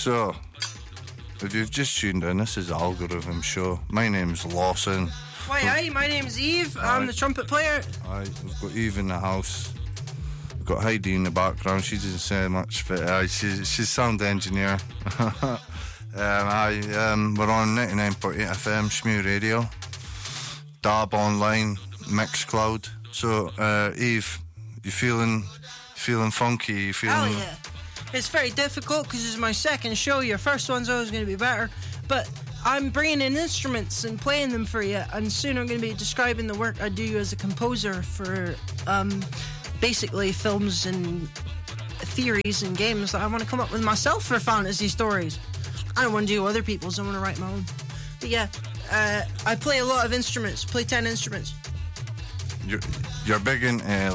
So, if you've just tuned in, this is the Algorithm Show. My name's Lawson. Why, hi, my name's Eve. I'm the trumpet player. Aye, we've got Eve in the house. We've got Heidi in the background. She doesn't say much, but she's sound engineer. We're on 99.8 FM, Shmoo Radio, Dab Online, Mixcloud. So, Eve, you feeling funky? You feeling? Oh yeah. It's very difficult because it's my second show. Your first one's always going to be better, but I'm bringing in instruments and playing them for you, and soon I'm going to be describing the work I do as a composer for basically films and theories and games that I want to come up with myself for fantasy stories. I don't want to do other people's, I want to write my own. But yeah, I play a lot of instruments, play 10 instruments. You're big in a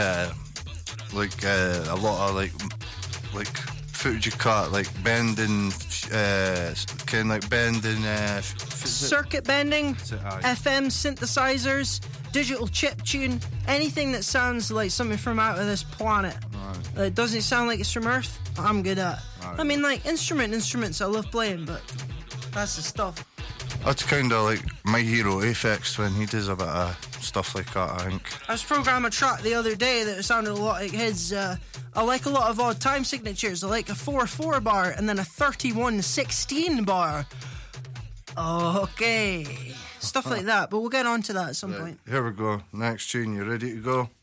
lot of like footage you cut, like bending, kind of like bending, circuit bending, FM synthesizers, digital chip tune, anything that sounds like something from out of this planet. Right. That doesn't sound like it's from Earth, I'm good at. Right. I mean, like instruments I love playing, but that's the stuff. That's kind of like My Hero Aphex when he does a bit of stuff like that, I think. I was programming a track the other day that sounded a lot like his. I like a lot of odd time signatures. I like a 4/4 bar and then a 31/16 bar. Okay. Stuff like that, but we'll get on to that at some point. Here we go. Next tune, you ready to go?